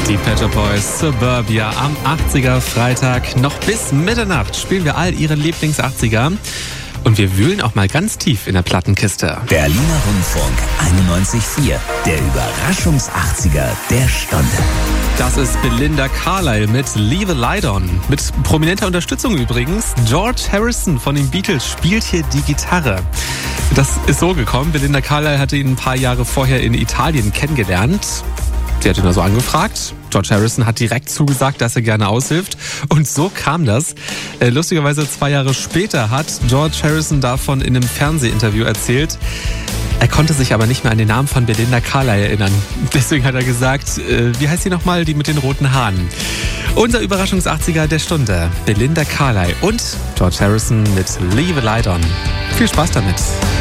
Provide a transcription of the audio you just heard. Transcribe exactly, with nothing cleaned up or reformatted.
Die Pet Shop Boys, Suburbia am achtziger Freitag. Noch bis Mitternacht spielen wir all ihre Lieblings-achtziger. Und wir wühlen auch mal ganz tief in der Plattenkiste. Berliner Rundfunk einundneunzig Komma vier. Der Überraschungs-achtziger der Stunde. Das ist Belinda Carlisle mit Leave a Light On. Mit prominenter Unterstützung übrigens. George Harrison von den Beatles spielt hier die Gitarre. Das ist so gekommen. Belinda Carlisle hatte ihn ein paar Jahre vorher in Italien kennengelernt. Sie hat ihn also angefragt. George Harrison hat direkt zugesagt, dass er gerne aushilft. Und so kam das. Äh, lustigerweise zwei Jahre später hat George Harrison davon in einem Fernsehinterview erzählt. Er konnte sich aber nicht mehr an den Namen von Belinda Carlisle erinnern. Deswegen hat er gesagt, äh, wie heißt sie nochmal, die mit den roten Haaren? Unser Überraschungs-achtziger der Stunde. Belinda Carlisle und George Harrison mit Leave a Light On. Viel Spaß damit.